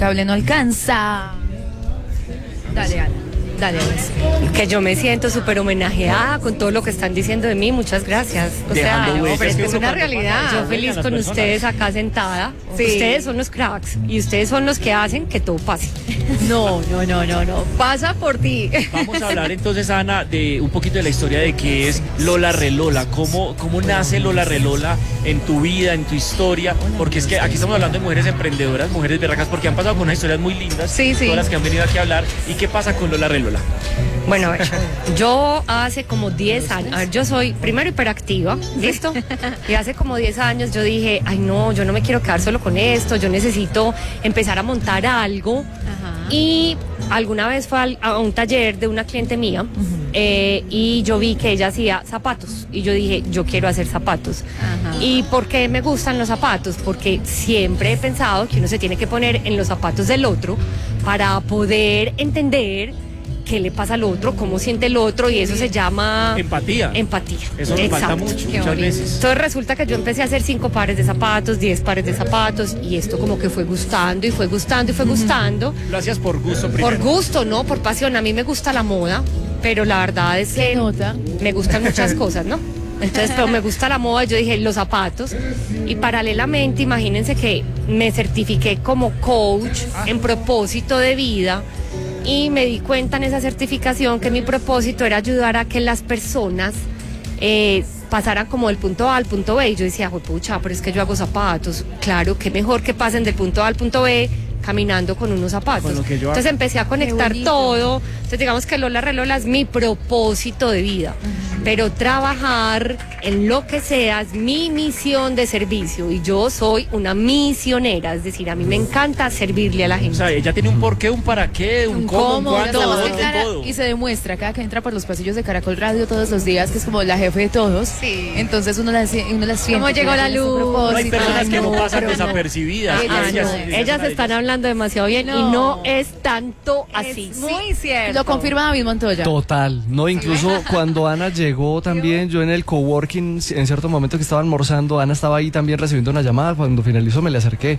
cable no alcanza. Dale, Ana. Dale, Ana. Que yo me siento súper homenajeada con todo lo que están diciendo de mí. Muchas gracias. O sea, pero es que es una realidad. Yo feliz con ustedes acá sentada. Sí. Ustedes son los cracks y ustedes son los que hacen que todo pase. No. Pasa por ti. Vamos a hablar entonces, Ana, de un poquito de la historia de qué es Lola Relola. ¿Cómo nace Lola Relola en tu vida, en tu historia? Porque es que aquí estamos hablando de mujeres emprendedoras, mujeres berracas, porque han pasado con unas historias muy lindas. Sí. Todas las que han venido aquí a hablar. ¿Y qué pasa con Lola Relola? Bueno, a ver, yo hace como 10 años, a ver, yo soy primero hiperactiva, ¿listo? Y hace como 10 años yo dije, ay no, yo no me quiero quedar solo con esto, yo necesito empezar a montar algo. Ajá. Y alguna vez fue a un taller de una cliente mía, y yo vi que ella hacía zapatos y yo dije, yo quiero hacer zapatos. Ajá. ¿Y por qué me gustan los zapatos? Porque siempre he pensado que uno se tiene que poner en los zapatos del otro para poder entender qué le pasa al otro, cómo siente el otro, y eso se llama empatía. Eso nos falta mucho, muchas veces. Entonces resulta que yo empecé a hacer 5 pares de zapatos, 10 pares de zapatos, y esto como que fue gustando y fue gustando y fue gustando. Lo hacías por gusto primero. Por gusto, no, por pasión. A mí me gusta la moda, pero la verdad es que me gustan muchas cosas, ¿no? Entonces, pero me gusta la moda, yo dije los zapatos, y paralelamente imagínense que me certifiqué como coach en propósito de vida. Y me di cuenta en esa certificación que mi propósito era ayudar a que las personas pasaran como del punto A al punto B. Y yo decía, pucha, pero es que yo hago zapatos. Claro, qué mejor que pasen del punto A al punto B caminando con unos zapatos. Entonces empecé a conectar todo. Entonces digamos que Lola Relola es mi propósito de vida. Pero trabajar en lo que sea es mi misión de servicio. Y yo soy una misionera, es decir, a mí me encanta servirle a la gente. O sea, ella tiene un porqué, un para qué, un cómo, un cuándo, todo. Y se demuestra cada que entra por los pasillos de Caracol Radio todos los días, que es como la jefe de todos. Sí. Entonces uno las siente. ¿Cómo llegó la luz? No hay personas que no pasan desapercibidas. Ellas están hablando demasiado bien y no es tanto así. Muy cierto. Lo confirma David Montoya. Total. No, incluso cuando Ana llegó también, yo en el coworking, en cierto momento que estaba almorzando, Ana estaba ahí también recibiendo una llamada. Cuando finalizó me le acerqué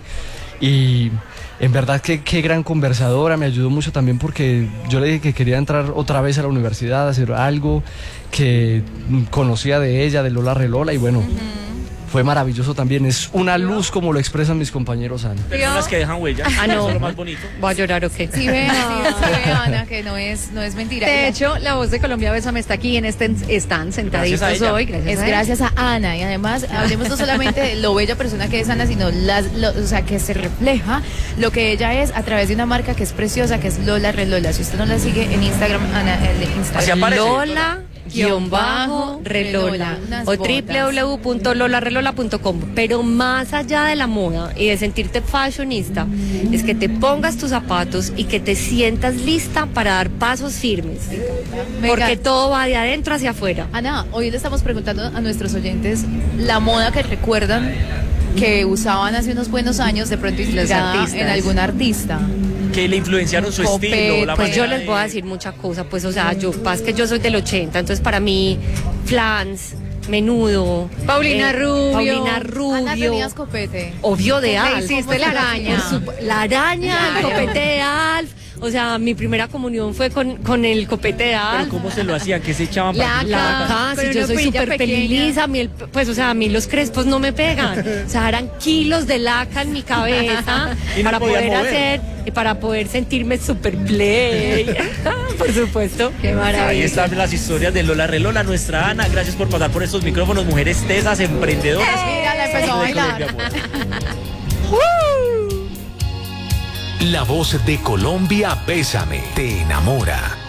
y en verdad que qué gran conversadora, me ayudó mucho también porque yo le dije que quería entrar otra vez a la universidad, hacer algo que conocía de ella, de Lola Relola, y bueno, fue maravilloso también. Es una luz, como lo expresan mis compañeros, Ana. Personas que dejan huellas. Ah, no. Eso es lo más bonito. ¿Voy a llorar o qué? Sí, ve, Ana, que no es mentira. De hecho, la voz de Colombia Bésame está aquí en están sentaditos hoy. Gracias a Ana. Y además, hablemos no solamente de lo bella persona que es Ana, sino o sea, que se refleja lo que ella es a través de una marca que es preciosa, que es Lola Relola. Si usted no la sigue en Instagram, Ana, el de Instagram. Lola-Relola o www.lolarelola.com. Pero más allá de la moda y de sentirte fashionista, es que te pongas tus zapatos y que te sientas lista para dar pasos firmes, porque todo va de adentro hacia afuera. Ana, hoy le estamos preguntando a nuestros oyentes la moda que recuerdan que usaban hace unos buenos años, de pronto inspirada en algún artista. Que le influenciaron su estilo. Pues yo les voy a decir muchas cosas, pues o sea, es que yo soy del 80, entonces para mí, Flans, Menudo, Paulina Rubio. Ana, tenías copete. Obvio, de Alf. Hiciste la araña. La araña, el copete de Alf. O sea, mi primera comunión fue con el copete de Alf. ¿Pero cómo se lo hacían? ¿Qué se echaban para laca? Si yo soy súper peliliza, pues o sea, a mí los crespos no me pegan. O sea, eran kilos de laca en mi cabeza para poder hacer y para poder sentirme súper play. Por supuesto. Qué maravilla. Ahí están las historias de Lola Relola, nuestra Ana. Gracias por pasar por estos micrófonos, mujeres tesas, emprendedoras. Mira, la empezó a bailar. La voz de Colombia, Bésame, te enamora.